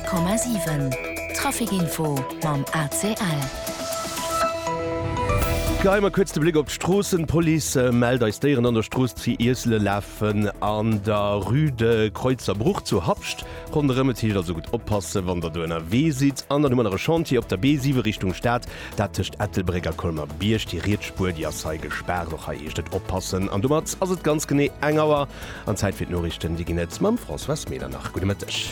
100,7 Trafikinfo mam ACL. Geimer kurz den Blick op Strassenpolice Melder istieren an der Stroß zu Isle läffen an der Rüde Kreuzerbruch zu Habcht runmmer so gut oppassen, wann der du NRW sieht an der Nummer Chantier op der B7 Richtung Stadt dat tischcht Ettelbreger Kolmer Biersch die Rietspur die sei gesperrt doch oppassen an du mats as ganz gené engerwer an Zeit fir Norrichten die Genetz mam François Meder nach Gute Mittag.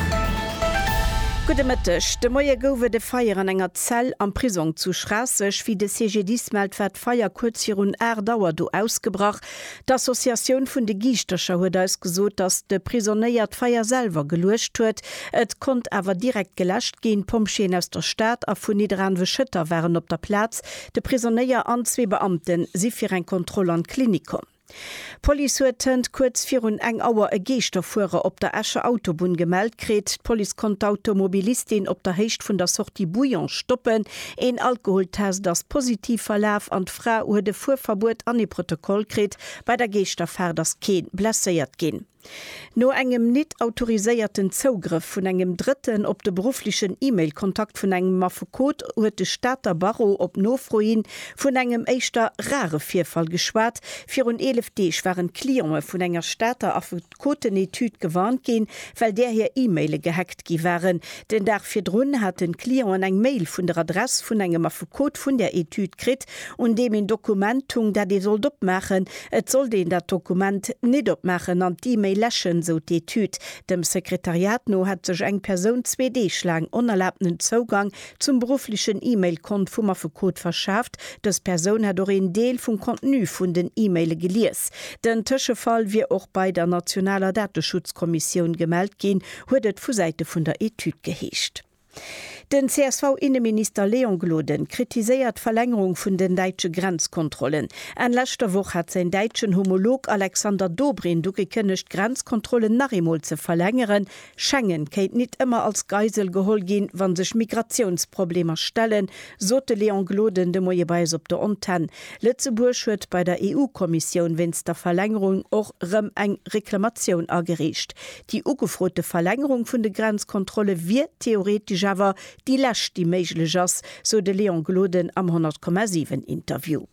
Gute Mittag. De Moie gowe de Feier an enger Zell am Prison zu Schrassech, wie de CGDs meldt wat Feier kurz hier un Erdauer do ausgebracht. D'Assoziation vun de Giichtercher huet ausgesot, dats de Prisonéiert Feier selber geluecht huet. Et kont awer direkt gelächt gin Pomscheen aus der Stadt a vun niederanwe Schëtter wären op der Platz. De Prisonéier an 2 Beamten si fir en Kontroll an Klinikum. Police huet kurz vir un eng Auer e Geesterfuer op der Esche Autobahn gemeldt kret. Police konnte Automobilistin op der Hecht vun der Sortie Bouillon stoppen. En Alkoholtest das positiv verlauf an d'Frau huet de Fuhrverbot an e Protokoll kret, bei der Geesterfahr das Keen blesséiert gin. No engem net autoriséierten Zougriff vun engem Dritten op de beruflichen E-Mail-Kontakt vun engem Mafokot huet de Stadter Barrow op Nofroin vun engem éischter rare Vierfall geschwaart. 11 Deeg waren Kliome vun enger Stadter a Kotenetyd gewarnt gin, weil der hier E-Maile gehackt gi waren. Den Dach fir Drun hat den Klion eng Mail vun der Adress vun engem Mafokot vun der Etyd krit und dem in Dokumentung dat de soll opmachen. Et soll den dat Dokument net opmachen an die Mail lächen so d'Etyd. Dem Sekretariat no hat sech eng Person 2D schlang onerlaubten Zugang zum beruflichen E-Mail-Kont vum Mafokot verschafft. Das Person hat doch en Deel vum Kontinu vun den E-Maile geliers. Den Tëschefall wie auch bei der Nationaler Datenschutzkommission gemeldt gin, huet et vu Seite vun der Etyd geheescht. Den CSV-Innenminister Leon Gloden kritiséiert Verlängerung vun den deitsche Grenzkontrollen. An letzter Woche hat sein deitschen Homolog Alexander Dobrin du gekënnecht Grenzkontrollen nachemol ze verlängeren. Schengen kéit nicht immer als Geisel gehol gin, wann sech Migrationsprobleme stellen, sote Leon Gloden de Moie beis op der Ontan. Lützeburg huet bei der EU-Kommission wenn's der Verlängerung och eng Reklamation agerecht. Die ugefrote Verlängerung vun de Grenzkontrolle wird theoretisch aber die lächt die méiglech ass, so de Leon Gloden am 100,7 Interview.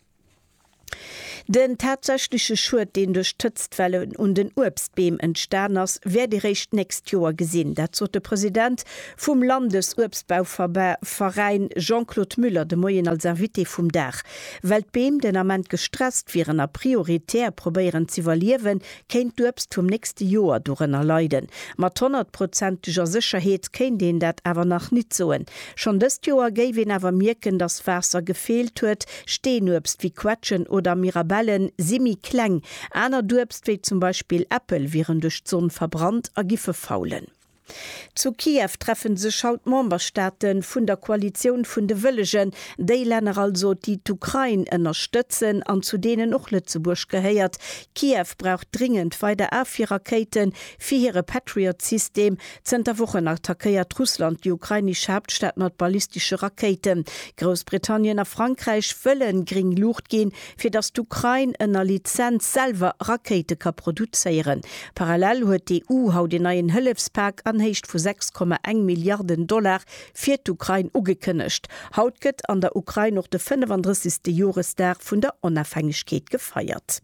Den tatsächliche Schuld, den durch Stützwellen und den Urbstbeem entstanden ist, werde recht nächstes Jahr gesehen. Dazu der Präsident vom Landesurbsbauverein Jean-Claude Müller de Moyen als Invité vom Dach. Weil Beem den Amment gestresst wären, prioritär probieren zu evaluieren, kennt Urbst vom nächsten Jahr daran leiden. Mit 100%iger Sicherheit kennt den das aber noch nicht so. Schon das Jahr geben aber merken, dass Wasser gefehlt wird, stehen Urbst wie Quatschen oder Mirabellen semi-kleng. Einer Durbst wie zum Beispiel Apple wären durch Sonne verbrannt, Giffe faulen. Zu Kiew treffen sich haut Memberstaaten vun der Koalition vun de Wëllegen, déi Länder also die d'Ukraine unterstützen, an zu denen auch Lützeburg geheiert. Kiew braucht dringend weiter A4-Raketen für ihre Patriot-System. 10 Wochen attackiert Russland die ukrainische Hauptstadt mit ballistischen Raketen. Großbritannien und Frankreich wollen gering Luft gehen, für das die Ukraine eine Lizenz selber Raketen kann produzieren. Parallel hat die EU haut den neuen Hilfspack an hecht vu 6,1 Milliarden $ fir d'Ukraine ugekënnecht. Haut gëtt an der Ukraine noch de 35. Joresdag vun der Unabhängigkeit gefeiert.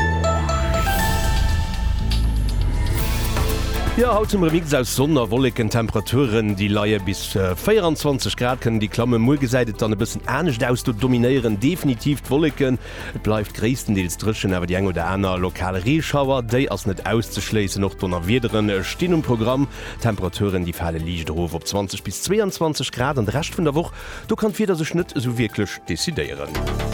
Ja, haut zum Remix aus sonderwolligen Temperaturen, die Laie bis 24 Grad können die Klamme mulgeseitet dann ein bisschen ernst aus zu dominieren, definitiv wolligen. Es bleibt größtenteils drischen, aber die ein oder andere lokale Rehschauer, die als nicht auszuschließen, noch donner Wederen stehen im Programm. Temperaturen, die fallen liegen drauf auf 20 bis 22 Grad und der Rest von der Woche, du kannst wieder so nicht so wirklich dezidieren.